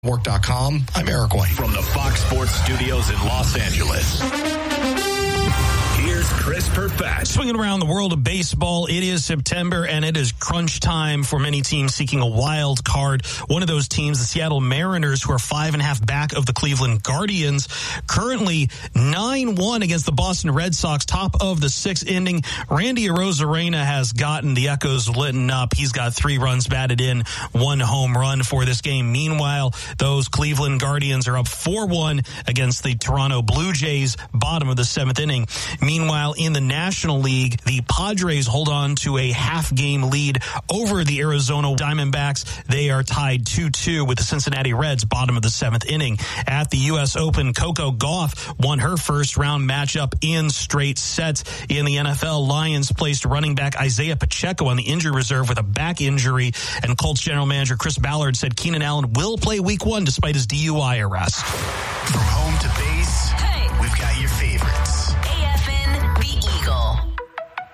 Work.com. I'm Eric White. From the Fox Sports Studios in Los Angeles, here's Chris Perfett. Swinging around the world of baseball, it is September, and it is crunch time for many teams seeking a wild card. One of those teams, the Seattle Mariners, who are 5.5 back of the Cleveland Guardians, currently 9-1 against the Boston Red Sox, top of the sixth inning. Randy Arozarena has gotten the echoes lit up. He's got 3 runs batted in, 1 home run for this game. Meanwhile, those Cleveland Guardians are up 4-1 against the Toronto Blue Jays, bottom of the 7th inning. Meanwhile, in the National League, the Padres hold on to a half-game lead over the Arizona Diamondbacks. They are tied 2-2 with the Cincinnati Reds, bottom of the 7th inning. At the U.S. Open, Coco Gauff won her first-round matchup in straight sets. In the NFL, Lions placed running back Isaiah Pacheco on the injury reserve with a back injury, and Colts general manager Chris Ballard said Keenan Allen will play Week 1 despite his DUI arrest. From home to Bay